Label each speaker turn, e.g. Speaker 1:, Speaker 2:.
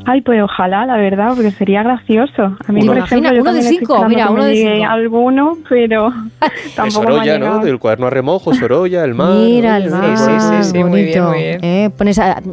Speaker 1: Ay, pues ojalá, la verdad, porque sería gracioso. A mí,
Speaker 2: ¿Te
Speaker 1: por ejemplo,
Speaker 2: imaginas?
Speaker 1: yo
Speaker 2: Uno de
Speaker 1: también estoy
Speaker 2: 5,
Speaker 1: esperando
Speaker 2: mira,
Speaker 1: que
Speaker 2: uno
Speaker 1: me
Speaker 2: de
Speaker 1: llegue
Speaker 2: 5.
Speaker 1: alguno, pero
Speaker 3: El
Speaker 1: tampoco me ha
Speaker 3: Sorolla, ¿no?
Speaker 1: llegado.
Speaker 3: Del cuaderno a remojo, Sorolla, el mar.
Speaker 2: Mira,
Speaker 3: Oye,
Speaker 2: el
Speaker 3: mira,
Speaker 2: mar,
Speaker 3: bueno.
Speaker 4: Sí, muy bien,
Speaker 2: bonito.
Speaker 4: muy bien.
Speaker 2: Pones